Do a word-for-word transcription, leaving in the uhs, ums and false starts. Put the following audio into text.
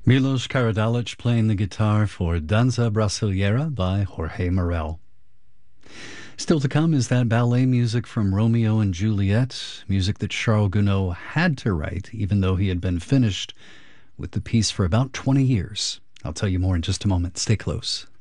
Milos Karadzic playing the guitar for Danza Brasileira by Jorge Morel. Still to come is that ballet music from Romeo and Juliet, music that Charles Gounod had to write, even though he had been finished with the piece for about twenty years. I'll tell you more in just a moment. Stay close.